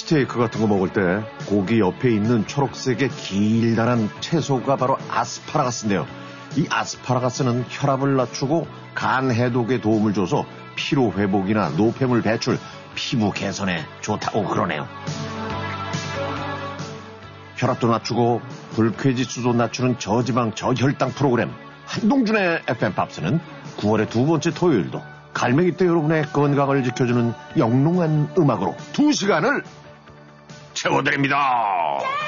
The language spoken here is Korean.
스테이크 같은 거 먹을 때 고기 옆에 있는 초록색의 길다란 채소가 바로 아스파라거스인데요. 이 아스파라거스는 혈압을 낮추고 간 해독에 도움을 줘서 피로 회복이나 노폐물 배출, 피부 개선에 좋다고 그러네요. 혈압도 낮추고 불쾌지수도 낮추는 저지방 저혈당 프로그램 한동준의 FM 팝스는 9월의 두 번째 토요일도 갈매기 때 여러분의 건강을 지켜주는 영롱한 음악으로 2시간을 채워드립니다.